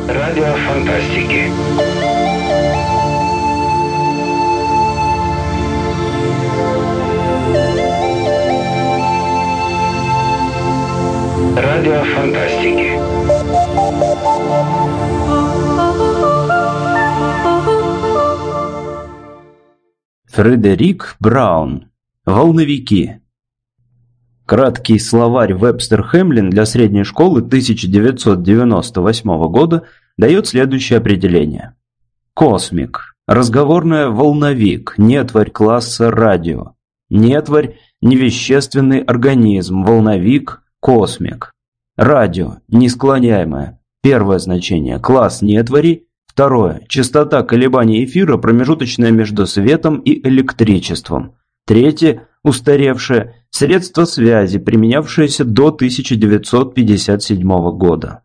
Радио фантастики. Радио фантастики. Фредерик Браун. Волновики. Краткий словарь Вебстер-Хемлин для средней школы 1998 года дает следующее определение. Космик. Разговорное волновик. Нетварь класса радио. Нетварь – невещественный организм. Волновик – космик. Радио. Несклоняемое. Первое значение – класс нетвари. Второе – частота колебаний эфира, промежуточная между светом и электричеством. Третье – устаревшее – средство связи, применявшееся до 1957 года.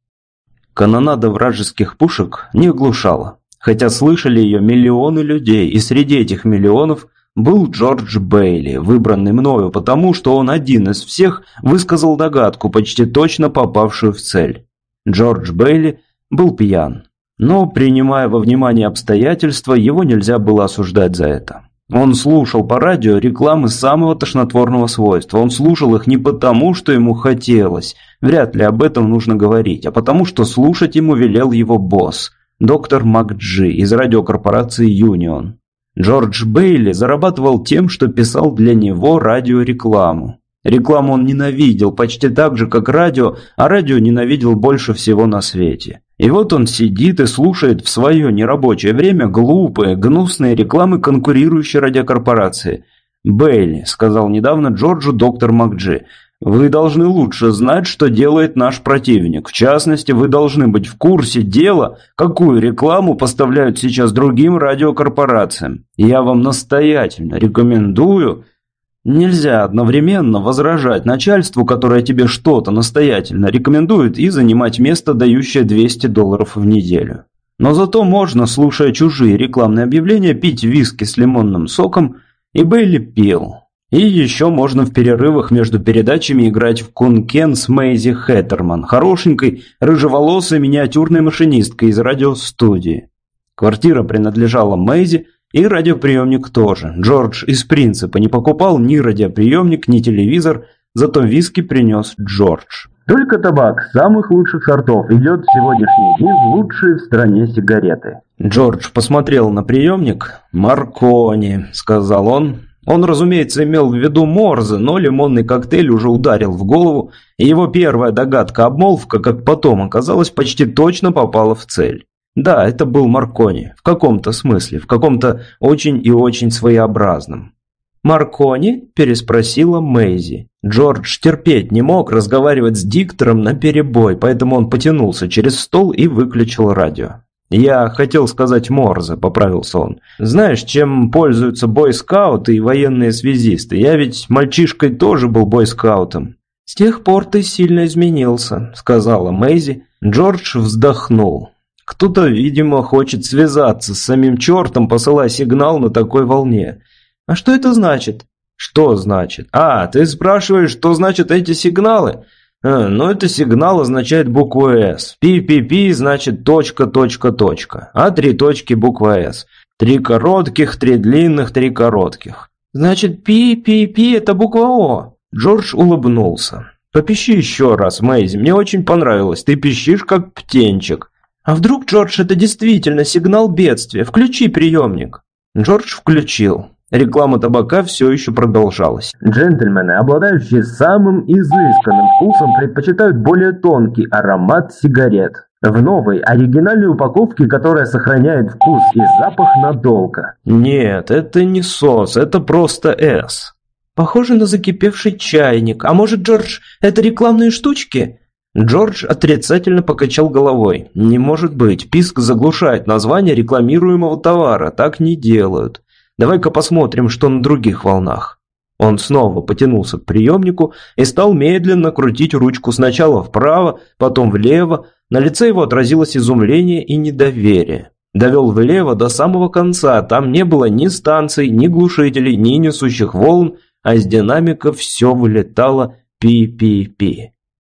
Канонада вражеских пушек не оглушала, хотя слышали ее миллионы людей, и среди этих миллионов был Джордж Бейли, выбранный мною потому, что он один из всех высказал догадку, почти точно попавшую в цель. Джордж Бейли был пьян. Но, принимая во внимание обстоятельства, его нельзя было осуждать за это. Он слушал по радио рекламы самого тошнотворного свойства. Он слушал их не потому, что ему хотелось, вряд ли об этом нужно говорить, а потому, что слушать ему велел его босс, доктор МакДжи из радиокорпорации «Юнион». Джордж Бейли зарабатывал тем, что писал для него радиорекламу. Рекламу он ненавидел почти так же, как радио, а радио ненавидел больше всего на свете. И вот он сидит и слушает в свое нерабочее время глупые, гнусные рекламы конкурирующей радиокорпорации. «Бейли», — сказал недавно Джорджу доктор МакДжи, — «вы должны лучше знать, что делает наш противник. В частности, вы должны быть в курсе дела, какую рекламу поставляют сейчас другим радиокорпорациям. Я вам настоятельно рекомендую...» Нельзя одновременно возражать начальству, которое тебе что-то настоятельно рекомендует, и занимать место, дающее $200 в неделю. Но зато можно, слушая чужие рекламные объявления, пить виски с лимонным соком, и Бейли пил. И еще можно в перерывах между передачами играть в кун-кен с Мэйзи Хэттерман, хорошенькой, рыжеволосой миниатюрной машинисткой из радиостудии. Квартира принадлежала Мэйзи, и радиоприемник тоже. Джордж из принципа не покупал ни радиоприемник, ни телевизор, зато виски принес Джордж. Только табак самых лучших сортов идет в сегодняшние дни в лучшие в стране сигареты. Джордж посмотрел на приемник. «Маркони», — сказал он. Он, разумеется, имел в виду Морзе, но лимонный коктейль уже ударил в голову, и его первая догадка-обмолвка, как потом оказалось, почти точно попала в цель. Да, это был Маркони, в каком-то смысле, в каком-то очень и очень своеобразном. «Маркони?» – переспросила Мэйзи. Джордж терпеть не мог разговаривать с диктором наперебой, поэтому он потянулся через стол и выключил радио. «Я хотел сказать Морзе», – поправился он. «Знаешь, чем пользуются бойскауты и военные связисты? Я ведь мальчишкой тоже был бойскаутом». «С тех пор ты сильно изменился», – сказала Мэйзи. Джордж вздохнул. Кто-то, видимо, хочет связаться с самим чертом, посылая сигнал на такой волне. А что это значит? Что значит? Ты спрашиваешь, что значат эти сигналы? Ну, это сигнал означает букву «С». Пи-пи-пи значит точка, точка, точка. А 3 точки буква «С». 3 коротких, 3 длинных, 3 коротких. Значит, пи-пи-пи это буква «О». Джордж улыбнулся. Попищи еще раз, Мэйзи, мне очень понравилось. Ты пищишь как птенчик. «А вдруг, Джордж, это действительно сигнал бедствия? Включи приемник». Джордж включил. Реклама табака все еще продолжалась. Джентльмены, обладающие самым изысканным вкусом, предпочитают более тонкий аромат сигарет. В новой, оригинальной упаковке, которая сохраняет вкус и запах надолго. Нет, это не СОС, это просто «С». Похоже на закипевший чайник. А может, Джордж, это рекламные штучки? Джордж отрицательно покачал головой. «Не может быть, писк заглушает название рекламируемого товара, так не делают. Давай-ка посмотрим, что на других волнах». Он снова потянулся к приемнику и стал медленно крутить ручку сначала вправо, потом влево. На лице его отразилось изумление и недоверие. Довел влево до самого конца, там не было ни станций, ни глушителей, ни несущих волн, а из динамиков все вылетало пи-пи-пи.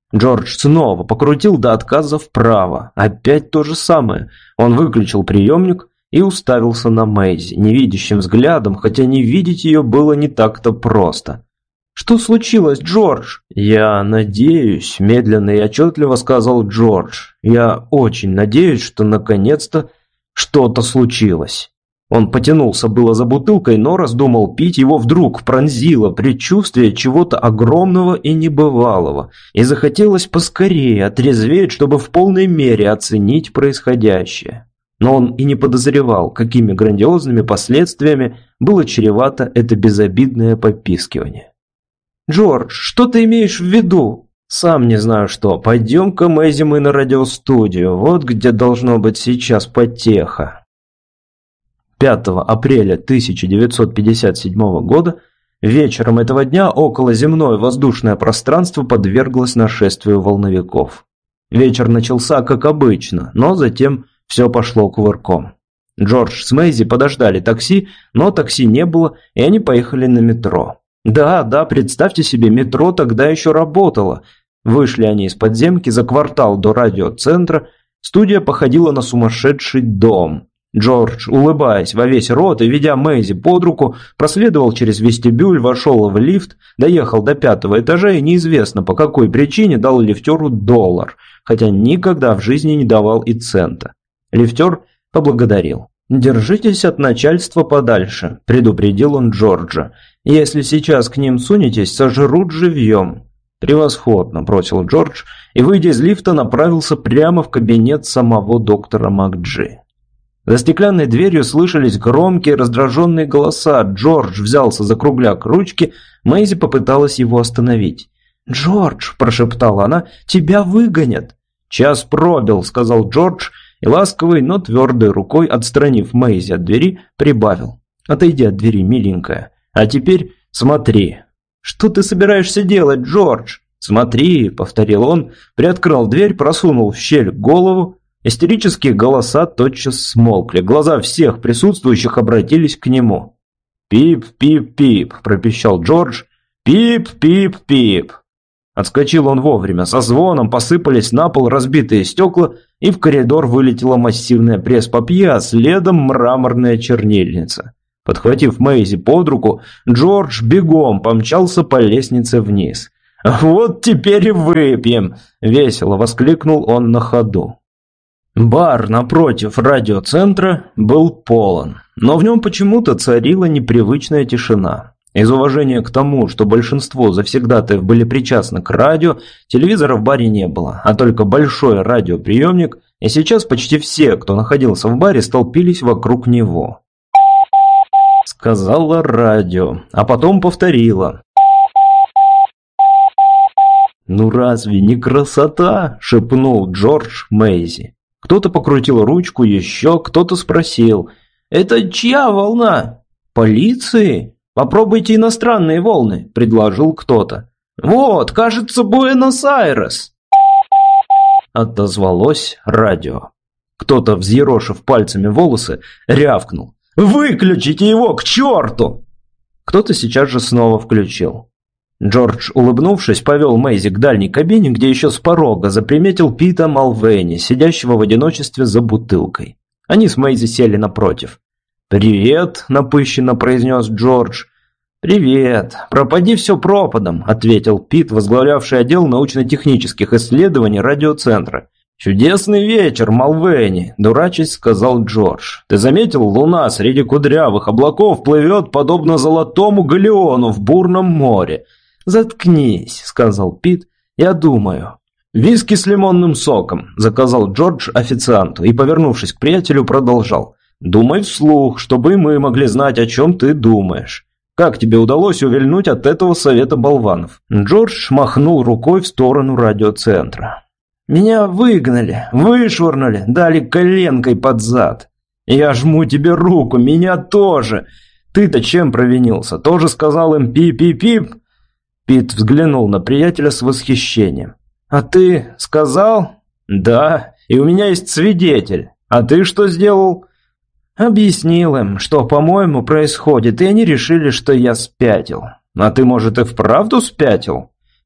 Джордж снова покрутил до отказа вправо. Опять то же самое. Он выключил приемник и уставился на Мэйзи невидящим взглядом, хотя не видеть ее было не так-то просто. «Что случилось, Джордж?» «Я надеюсь», – медленно и отчетливо сказал Джордж. «Я очень надеюсь, что наконец-то что-то случилось». Он потянулся было за бутылкой, но раздумал пить, его вдруг пронзило предчувствие чего-то огромного и небывалого, и захотелось поскорее отрезветь, чтобы в полной мере оценить происходящее. Но он и не подозревал, какими грандиозными последствиями было чревато это безобидное попискивание. «Джордж, что ты имеешь в виду?» «Сам не знаю что. Пойдем-ка, Мэйзи, мы на радиостудию. Вот где должно быть сейчас потеха». 5 апреля 1957 года вечером этого дня околоземное воздушное пространство подверглось нашествию волновиков. Вечер начался как обычно, но затем все пошло кувырком. Джордж с Мэйзи подождали такси, но такси не было, и они поехали на метро. Да, представьте себе, метро тогда еще работало. Вышли они из подземки за квартал до радиоцентра. Студия походила на сумасшедший дом. Джордж, улыбаясь во весь рот и ведя Мэйзи под руку, проследовал через вестибюль, вошел в лифт, доехал до 5-го этажа и неизвестно по какой причине дал лифтеру $1, хотя никогда в жизни не давал и цента. Лифтер поблагодарил. «Держитесь от начальства подальше», – предупредил он Джорджа. «Если сейчас к ним сунетесь, сожрут живьем». «Превосходно», – бросил Джордж и, выйдя из лифта, направился прямо в кабинет самого доктора МакДжи. За стеклянной дверью слышались громкие раздраженные голоса. Джордж взялся за кругляк ручки, Мэйзи попыталась его остановить. «Джордж», – прошептала она, – «тебя выгонят». «Час пробил», – сказал Джордж, и ласковой, но твердой рукой, отстранив Мэйзи от двери, прибавил. «Отойди от двери, миленькая. А теперь смотри». «Что ты собираешься делать, Джордж?» «Смотри», – повторил он, приоткрыл дверь, просунул в щель голову. Истерические голоса тотчас смолкли, глаза всех присутствующих обратились к нему. «Пип-пип-пип», – пропищал Джордж. «Пип-пип-пип». Отскочил он вовремя, со звоном посыпались на пол разбитые стекла, и в коридор вылетела массивная пресс-папье, а следом мраморная чернильница. Подхватив Мэйзи под руку, Джордж бегом помчался по лестнице вниз. «Вот теперь и выпьем!» – весело воскликнул он на ходу. Бар напротив радиоцентра был полон, но в нем почему-то царила непривычная тишина. Из уважения к тому, что большинство завсегдатаев были причастны к радио, телевизора в баре не было, а только большой радиоприемник, и сейчас почти все, кто находился в баре, столпились вокруг него. Сказала радио, а потом повторила. «Ну разве не красота?» – шепнул Джордж Мэйзи. Кто-то покрутил ручку, еще кто-то спросил. «Это чья волна?» «Полиции?» «Попробуйте иностранные волны», – предложил кто-то. «Вот, кажется, Буэнос-Айрес», – отозвалось радио. Кто-то, взъерошив пальцами волосы, рявкнул. «Выключите его к черту!» Кто-то сейчас же снова включил. Джордж, улыбнувшись, повел Мэйзи к дальней кабине, где еще с порога заприметил Пита Малвейни, сидящего в одиночестве за бутылкой. Они с Мэйзи сели напротив. «Привет», – напыщенно произнес Джордж. «Привет. Пропади все пропадом», – ответил Пит, возглавлявший отдел научно-технических исследований радиоцентра. «Чудесный вечер, Малвейни», – дурачись сказал Джордж. «Ты заметил, луна среди кудрявых облаков плывет, подобно золотому галеону в бурном море». «Заткнись», – сказал Пит, – «я думаю». «Виски с лимонным соком», – заказал Джордж официанту и, повернувшись к приятелю, продолжал. «Думай вслух, чтобы и мы могли знать, о чем ты думаешь. Как тебе удалось увильнуть от этого совета болванов?» Джордж махнул рукой в сторону радиоцентра. «Меня выгнали, вышвырнули, дали коленкой под зад. Я жму тебе руку, меня тоже. Ты-то чем провинился? Тоже сказал им пип-пип-пип?» Пит взглянул на приятеля с восхищением. «А ты сказал?» «Да, и у меня есть свидетель. А ты что сделал?» «Объяснил им, что, по-моему, происходит, и они решили, что я спятил». «А ты, может, и вправду спятил?»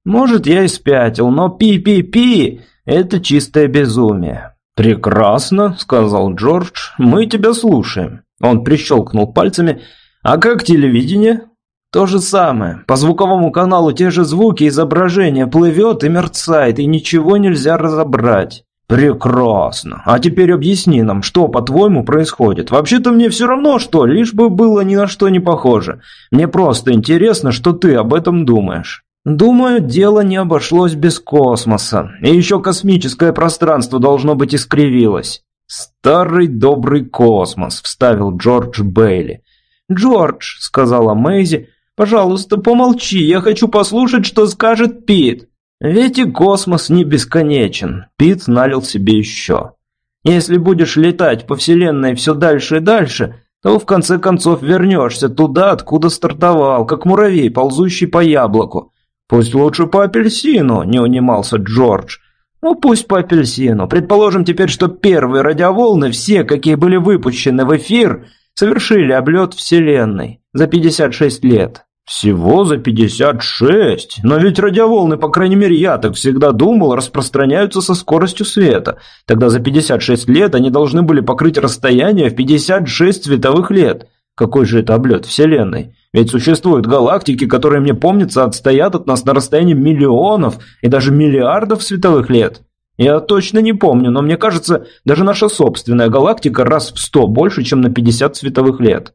Может, я и спятил, но пи-пи-пи – это чистое безумие». «Прекрасно», – сказал Джордж, – «мы тебя слушаем». Он прищелкнул пальцами. «А как телевидение?» «То же самое. По звуковому каналу те же звуки, изображение плывет и мерцает, и ничего нельзя разобрать». «Прекрасно. А теперь объясни нам, что, по-твоему, происходит. Вообще-то мне все равно что, лишь бы было ни на что не похоже. Мне просто интересно, что ты об этом думаешь». «Думаю, дело не обошлось без космоса. И еще космическое пространство должно быть искривилось». «Старый добрый космос», – вставил Джордж Бейли. «Джордж», – сказала Мэйзи, – «пожалуйста, помолчи, я хочу послушать, что скажет Пит». «Ведь и космос не бесконечен», – Пит налил себе еще. «Если будешь летать по вселенной все дальше и дальше, то в конце концов вернешься туда, откуда стартовал, как муравей, ползущий по яблоку». «Пусть лучше по апельсину», – не унимался Джордж. «Ну, пусть по апельсину. Предположим теперь, что первые радиоволны, все, какие были выпущены в эфир, совершили облет Вселенной за 56 лет». «Всего за 56? Но ведь радиоволны, по крайней мере, я так всегда думал, распространяются со скоростью света. Тогда за 56 лет они должны были покрыть расстояние в 56 световых лет. Какой же это облет Вселенной? Ведь существуют галактики, которые, мне помнится, отстоят от нас на расстоянии миллионов и даже миллиардов световых лет. Я точно не помню, но мне кажется, даже наша собственная галактика раз в 100 больше, чем на 50 световых лет».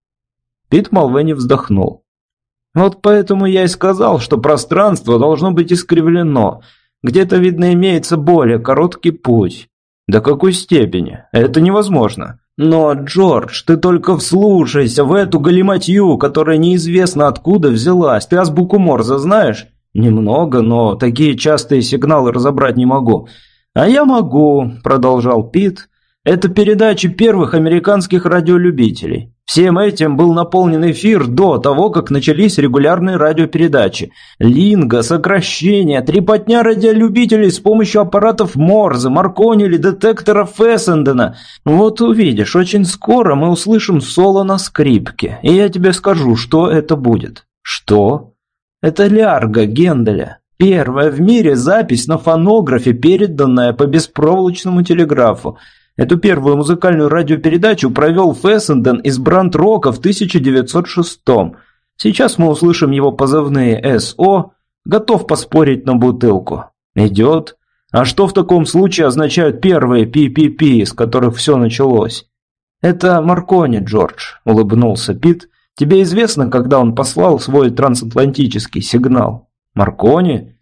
Пит Малвени вздохнул. «Вот поэтому я и сказал, что пространство должно быть искривлено. Где-то, видно, имеется более короткий путь». «До какой степени? Это невозможно». «Но, Джордж, ты только вслушайся в эту галиматью, которая неизвестно откуда взялась. Ты азбуку Морзе знаешь?» «Немного, но такие частые сигналы разобрать не могу». «А я могу», – продолжал Пит. «Это передачи первых американских радиолюбителей. Всем этим был наполнен эфир до того, как начались регулярные радиопередачи. Линго, сокращения, трепотня радиолюбителей с помощью аппаратов Морзе, Маркони или детектора Фессендена. Вот увидишь, очень скоро мы услышим соло на скрипке, и я тебе скажу, что это будет». «Что?» «Это Лярго Генделя. Первая в мире запись на фонографе, переданная по беспроволочному телеграфу. Эту первую музыкальную радиопередачу провел Фессенден из Бранд-Рока в 1906-м. Сейчас мы услышим его позывные СО. Готов поспорить на бутылку». «Идет. А что в таком случае означают первые пи-пи-пи, с которых все началось?» «Это Маркони, Джордж», – улыбнулся Пит. «Тебе известно, когда он послал свой трансатлантический сигнал?» «Маркони?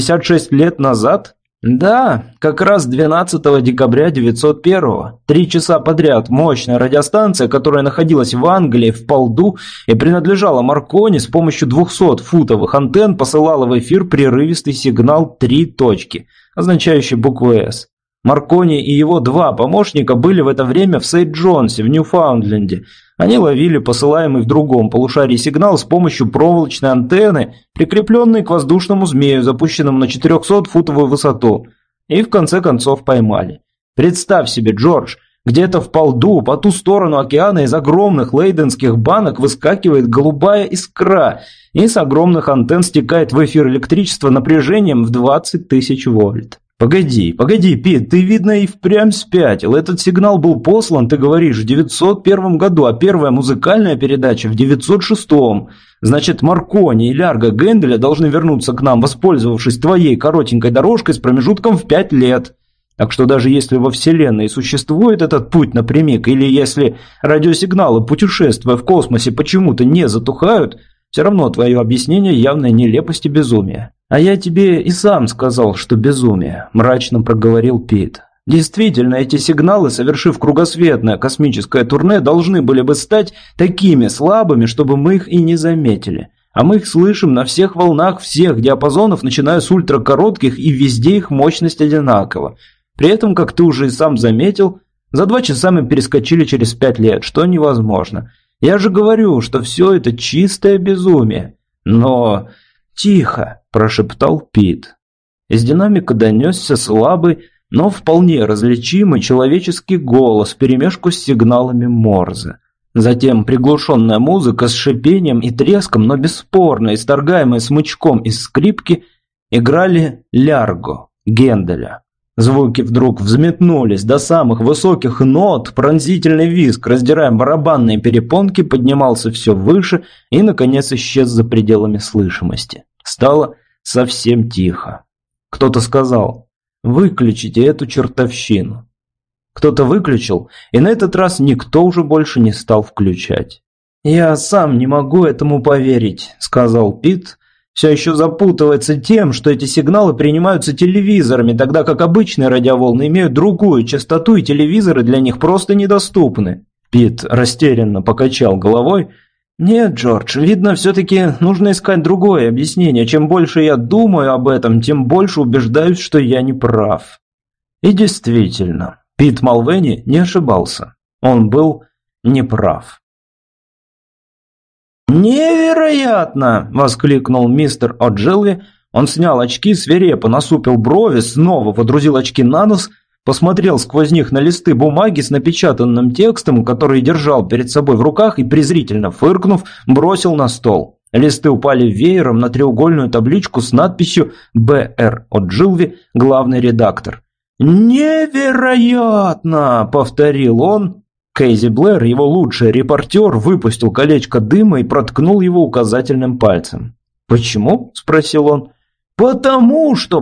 56 лет назад?» «Да, как раз 12 декабря 901-го. 3 часа подряд мощная радиостанция, которая находилась в Англии, в Полду, и принадлежала Маркони, с помощью 200-футовых антенн посылала в эфир прерывистый сигнал 3 точки, означающий букву «С». Маркони и его 2 помощника были в это время в Сейнт-Джонсе, в Ньюфаундленде. Они ловили посылаемый в другом полушарии сигнал с помощью проволочной антенны, прикрепленной к воздушному змею, запущенному на 400-футовую высоту, и в конце концов поймали. Представь себе, Джордж, где-то в Полду, по ту сторону океана, из огромных лейденских банок выскакивает голубая искра, и с огромных антенн стекает в эфир электричество напряжением в 20 тысяч вольт. «Погоди, Пит, ты, видно, и впрямь спятил. Этот сигнал был послан, ты говоришь, в 901 году, а первая музыкальная передача в 906-м. Значит, Маркони и Лярго Генделя должны вернуться к нам, воспользовавшись твоей коротенькой дорожкой с промежутком в 5 лет. Так что даже если во Вселенной существует этот путь напрямик, или если радиосигналы, путешествуя в космосе, почему-то не затухают, все равно твое объяснение явная нелепость и безумие». «А я тебе и сам сказал, что безумие», – мрачно проговорил Пит. «Действительно, эти сигналы, совершив кругосветное космическое турне, должны были бы стать такими слабыми, чтобы мы их и не заметили. А мы их слышим на всех волнах всех диапазонов, начиная с ультракоротких, и везде их мощность одинакова. При этом, как ты уже и сам заметил, за 2 часа мы перескочили через 5 лет, что невозможно. Я же говорю, что все это чистое безумие. Но...» «Тихо!» – прошептал Пит. Из динамика донесся слабый, но вполне различимый человеческий голос вперемешку с сигналами Морзе. Затем приглушенная музыка с шипением и треском, но бесспорно исторгаемая смычком из скрипки, играли Лярго Генделя. Звуки вдруг взметнулись до самых высоких нот, пронзительный визг, раздирая барабанные перепонки, поднимался все выше и, наконец, исчез за пределами слышимости. Стало совсем тихо. Кто-то сказал: «Выключите эту чертовщину». Кто-то выключил, и на этот раз никто уже больше не стал включать. «Я сам не могу этому поверить», — сказал Пит. «Все еще запутывается тем, что эти сигналы принимаются телевизорами, тогда как обычные радиоволны имеют другую частоту, и телевизоры для них просто недоступны». Пит растерянно покачал головой. «Нет, Джордж, видно, все-таки нужно искать другое объяснение. Чем больше я думаю об этом, тем больше убеждаюсь, что я не прав». И действительно, Пит Малвени не ошибался. Он был неправ. «Невероятно!» – воскликнул мистер О'Джилви. Он снял очки, свирепо насупил брови, снова водрузил очки на нос, посмотрел сквозь них на листы бумаги с напечатанным текстом, который держал перед собой в руках, и, презрительно фыркнув, бросил на стол. Листы упали веером на треугольную табличку с надписью «Б.Р. О'Джилви, главный редактор». «Невероятно!» – повторил он. Кейзи Блэр, его лучший репортер, выпустил колечко дыма и проткнул его указательным пальцем. «Почему?» – спросил он. «Потому что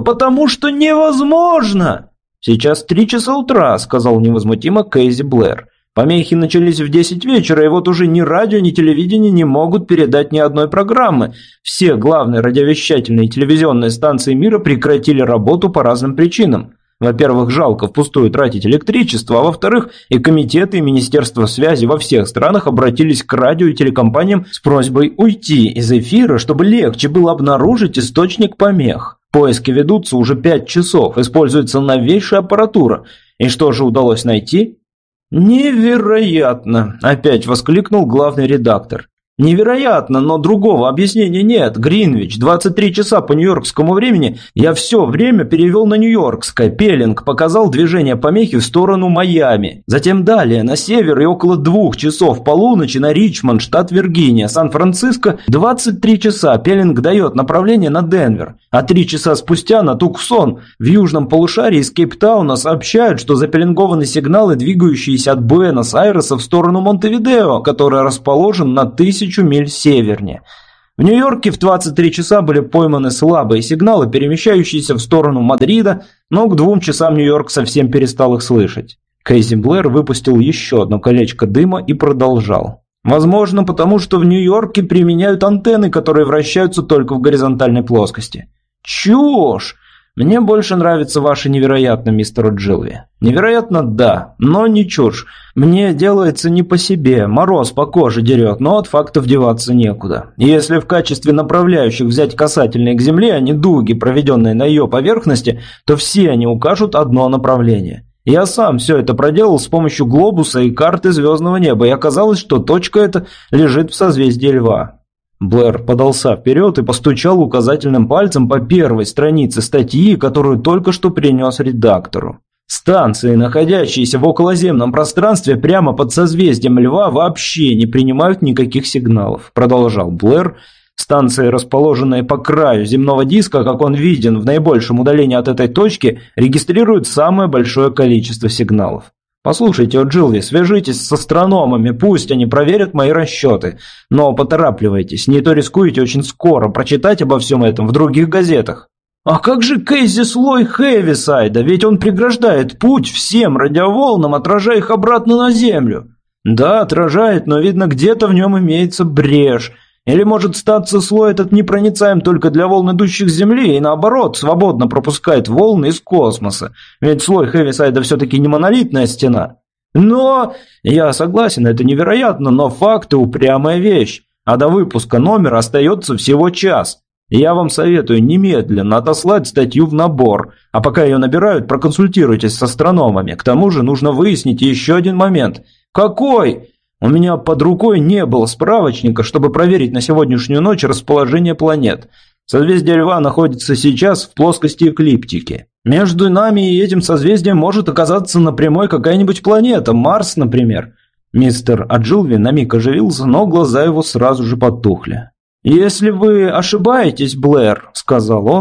невозможно!» «Сейчас 3 часа утра», – сказал невозмутимо Кейзи Блэр. «Помехи начались в 10 вечера, и вот уже ни радио, ни телевидение не могут передать ни одной программы. Все главные радиовещательные и телевизионные станции мира прекратили работу по разным причинам. Во-первых, жалко впустую тратить электричество, а во-вторых, и комитеты, и Министерство связи во всех странах обратились к радио и телекомпаниям с просьбой уйти из эфира, чтобы легче было обнаружить источник помех. Поиски ведутся уже 5 часов, используется новейшая аппаратура. И что же удалось найти?» «Невероятно!» – опять воскликнул главный редактор. «Невероятно, но другого объяснения нет. Гринвич, 23 часа по нью-йоркскому времени. Я все время перевел на нью-йоркское. Пеллинг показал движение помехи в сторону Майами. Затем далее на север и около 2 часов полуночи на Ричмонд, штат Виргиния, Сан-Франциско. 23 часа Пеллинг дает направление на Денвер. А 3 часа спустя на Туксон в южном полушарии из Кейптауна сообщают, что запеленгованы сигналы, двигающиеся от Буэнос-Айреса в сторону Монтевидео, который расположен на 1000 миль севернее. В Нью-Йорке в 23 часа были пойманы слабые сигналы, перемещающиеся в сторону Мадрида, но к 2 часам Нью-Йорк совсем перестал их слышать». Кейзи Блэр выпустил еще одно колечко дыма и продолжал. «Возможно, потому что в Нью-Йорке применяют антенны, которые вращаются только в горизонтальной плоскости». «Чушь! Мне больше нравится ваше невероятно, мистер О'Джилви». «Невероятно, да, но не чушь. Мне делается не по себе, мороз по коже дерет, но от фактов деваться некуда. Если в качестве направляющих взять касательные к Земле, а не дуги, проведенные на ее поверхности, то все они укажут одно направление. Я сам все это проделал с помощью глобуса и карты звездного неба, и оказалось, что точка эта лежит в созвездии Льва». Блэр подался вперед и постучал указательным пальцем по первой странице статьи, которую только что принес редактору. «Станции, находящиеся в околоземном пространстве прямо под созвездием Льва, вообще не принимают никаких сигналов», – продолжал Блэр. «Станции, расположенные по краю земного диска, как он виден в наибольшем удалении от этой точки, регистрируют самое большое количество сигналов. Послушайте, О'Джилви, свяжитесь с астрономами, пусть они проверят мои расчеты. Но поторапливайтесь, не то рискуете очень скоро прочитать обо всем этом в других газетах». «А как же Кейзи слой Хэвисайда? Ведь он преграждает путь всем радиоволнам, отражая их обратно на Землю». «Да, отражает, но видно, где-то в нем имеется брешь. Или, может, статься слой этот непроницаем только для волн, идущих с Земли, и наоборот, свободно пропускает волны из космоса. Ведь слой Хэвисайда все-таки не монолитная стена». «Но...» «Я согласен, это невероятно, но факты – упрямая вещь. А до выпуска номера остается всего час. Я вам советую немедленно отослать статью в набор, а пока ее набирают, проконсультируйтесь с астрономами. К тому же нужно выяснить еще один момент». «Какой?» «У меня под рукой не было справочника, чтобы проверить на сегодняшнюю ночь расположение планет. Созвездие Льва находится сейчас в плоскости эклиптики. Между нами и этим созвездием может оказаться на прямой какая-нибудь планета, Марс, например». Мистер О'Джилви на миг оживился, но глаза его сразу же потухли. «Если вы ошибаетесь, Блэр, — сказал он, —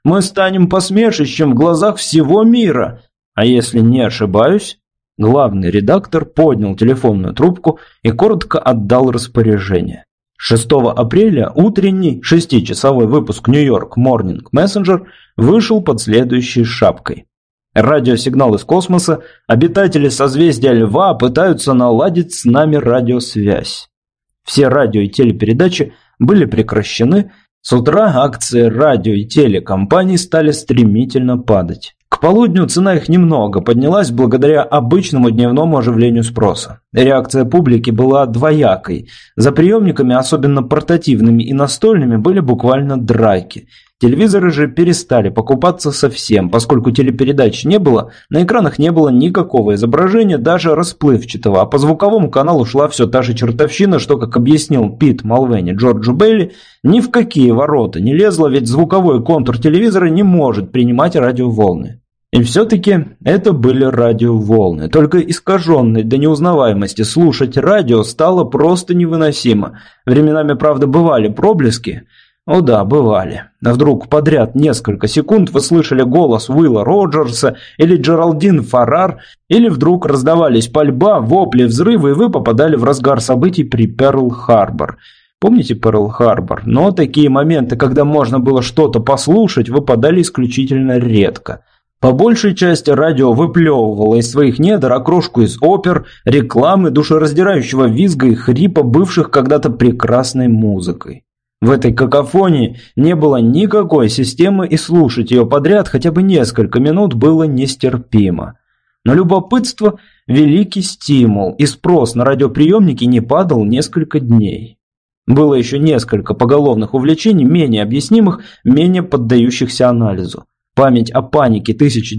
Мы станем посмешищем в глазах всего мира. А если не ошибаюсь?» Главный редактор поднял телефонную трубку и коротко отдал распоряжение. 6 апреля утренний 6-часовой выпуск «Нью-Йорк Морнинг Мессенджер» вышел под следующей шапкой. Радиосигнал из космоса. Обитатели созвездия Льва пытаются наладить с нами радиосвязь. Все радио и телепередачи были прекращены. С утра акции радио и телекомпаний стали стремительно падать. К полудню цена их немного поднялась благодаря обычному дневному оживлению спроса. Реакция публики была двоякой. За приемниками, особенно портативными и настольными, были буквально драки. Телевизоры же перестали покупаться совсем, поскольку телепередач не было, на экранах не было никакого изображения, даже расплывчатого, а по звуковому каналу шла все та же чертовщина, что, как объяснил Пит Малвени Джорджу Бейли, ни в какие ворота не лезло, ведь звуковой контур телевизора не может принимать радиоволны. И все-таки это были радиоволны, только искаженной до неузнаваемости слушать радио стало просто невыносимо. Временами, правда, бывали проблески. О да, бывали. А вдруг подряд несколько секунд вы слышали голос Уилла Роджерса или Джеральдин Фаррар, или вдруг раздавались пальба, вопли, взрывы, и вы попадали в разгар событий при Перл-Харбор. Помните Перл-Харбор? Но такие моменты, когда можно было что-то послушать, выпадали исключительно редко. По большей части радио выплевывало из своих недр окрошку из опер, рекламы, душераздирающего визга и хрипа, бывших когда-то прекрасной музыкой. В этой какофонии не было никакой системы, и слушать ее подряд хотя бы несколько минут было нестерпимо. Но любопытство – великий стимул, и спрос на радиоприемники не падал несколько дней. Было еще несколько поголовных увлечений, менее объяснимых, менее поддающихся анализу. Память о панике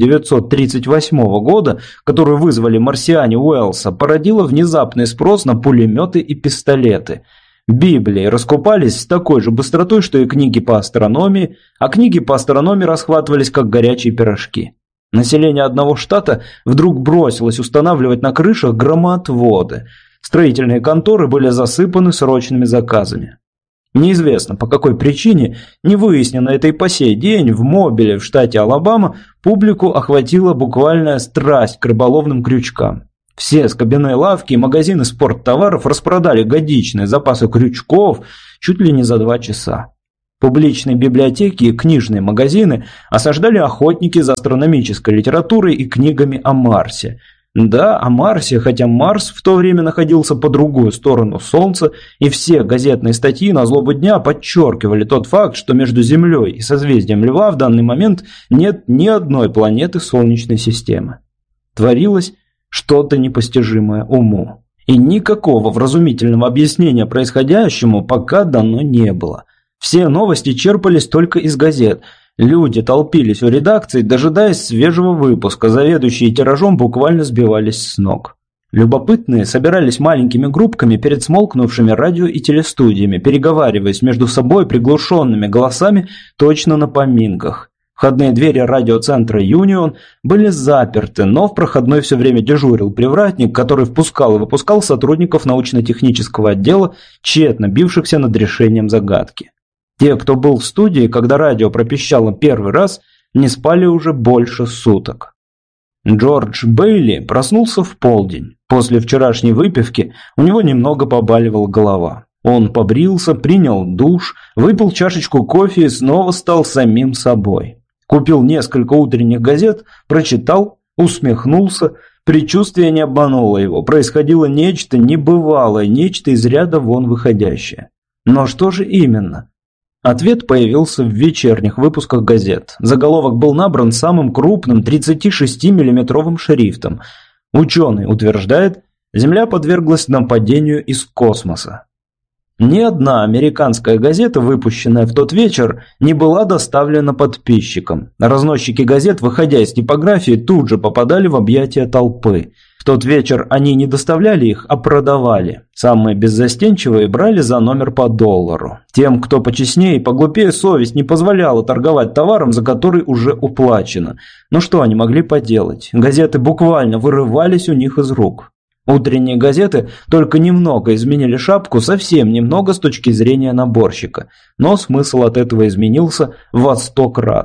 1938 года, которую вызвали марсиане Уэллса, породила внезапный спрос на пулеметы и пистолеты. Библии раскупались с такой же быстротой, что и книги по астрономии, а книги по астрономии расхватывались как горячие пирожки. Население одного штата вдруг бросилось устанавливать на крышах громоотводы. Строительные конторы были засыпаны срочными заказами. Неизвестно, по какой причине, не выяснено это и по сей день, в Мобиле в штате Алабама публику охватила буквальная страсть к рыболовным крючкам. Все скобяные лавки и магазины спорттоваров распродали годичные запасы крючков чуть ли не за 2 часа. Публичные библиотеки и книжные магазины осаждали охотники за астрономической литературой и книгами о Марсе. Да, о Марсе, хотя Марс в то время находился по другую сторону Солнца, и все газетные статьи на злобу дня подчеркивали тот факт, что между Землей и созвездием Льва в данный момент нет ни одной планеты Солнечной системы. Творилось что-то непостижимое уму. И никакого вразумительного объяснения происходящему пока дано не было. Все новости черпались только из газет. Люди толпились у редакций, дожидаясь свежего выпуска, заведующие тиражом буквально сбивались с ног. Любопытные собирались маленькими группками перед смолкнувшими радио и телестудиями, переговариваясь между собой приглушенными голосами точно на поминках. Входные двери радиоцентра «Юнион» были заперты, но в проходной все время дежурил привратник, который впускал и выпускал сотрудников научно-технического отдела, тщетно бившихся над решением загадки. Те, кто был в студии, когда радио пропищало первый раз, не спали уже больше суток. Джордж Бейли проснулся в полдень. После вчерашней выпивки у него немного побаливала голова. Он побрился, принял душ, выпил чашечку кофе и снова стал самим собой. Купил несколько утренних газет, прочитал, усмехнулся. Предчувствие не обмануло его. Происходило нечто небывалое, нечто из ряда вон выходящее. Но что же именно? Ответ появился в вечерних выпусках газет. Заголовок был набран самым крупным 36-миллиметровым шрифтом. Ученый утверждает, Земля подверглась нападению из космоса. Ни одна американская газета, выпущенная в тот вечер, не была доставлена подписчикам. Разносчики газет, выходя из типографии, тут же попадали в объятия толпы. В тот вечер они не доставляли их, а продавали. Самые беззастенчивые брали за номер по $1. Тем, кто почестнее и поглупее, совесть не позволяла торговать товаром, за который уже уплачено. Но что они могли поделать? Газеты буквально вырывались у них из рук. Утренние газеты только немного изменили шапку, совсем немного с точки зрения наборщика, но смысл от этого изменился во 100 крат.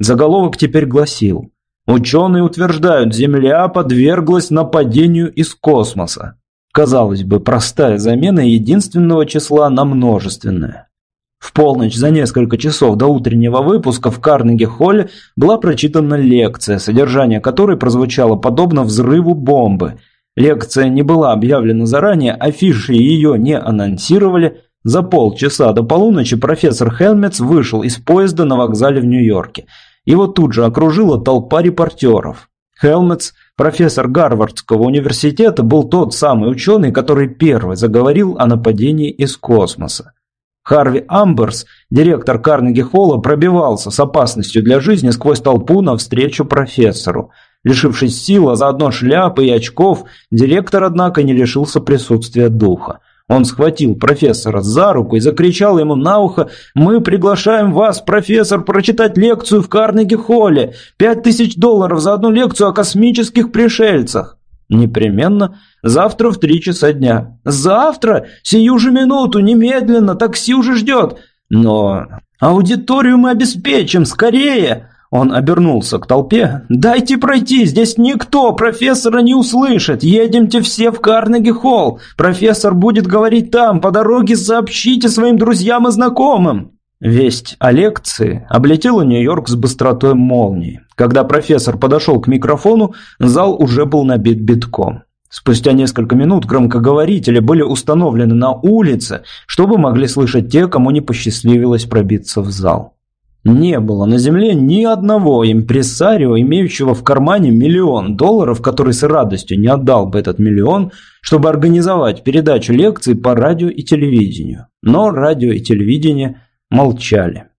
Заголовок теперь гласил: «Ученые утверждают, Земля подверглась нападению из космоса». Казалось бы, простая замена единственного числа на множественное. В полночь за несколько часов до утреннего выпуска в Карнеги-холле была прочитана лекция, содержание которой прозвучало подобно взрыву бомбы. Лекция не была объявлена заранее, афиши ее не анонсировали. За полчаса до полуночи профессор Хелмец вышел из поезда на вокзале в Нью-Йорке. Его тут же окружила толпа репортеров. Хелмец, профессор Гарвардского университета, был тот самый ученый, который первый заговорил о нападении из космоса. Харви Амберс, директор Карнеги-холла, пробивался с опасностью для жизни сквозь толпу навстречу профессору. Лишившись сил, а заодно шляпы и очков, директор, однако, не лишился присутствия духа. Он схватил профессора за руку и закричал ему на ухо: «Мы приглашаем вас, профессор, прочитать лекцию в Карнеги-холле. $5000 за одну лекцию о космических пришельцах». «Непременно. Завтра в 3 часа дня». «Завтра? Сию же минуту, немедленно, такси уже ждет». «Но аудиторию мы обеспечим, скорее!» Он обернулся к толпе. «Дайте пройти, здесь никто профессора не услышит. Едемте все в Карнеги-холл. Профессор будет говорить там. По дороге сообщите своим друзьям и знакомым». Весть о лекции облетела Нью-Йорк с быстротой молнии. Когда профессор подошел к микрофону, зал уже был набит битком. Спустя несколько минут громкоговорители были установлены на улице, чтобы могли слышать те, кому не посчастливилось пробиться в зал. Не было на Земле ни одного импресарио, имеющего в кармане $1 миллион, который с радостью не отдал бы этот $1 миллион, чтобы организовать передачу лекций по радио и телевидению. Но радио и телевидение молчали.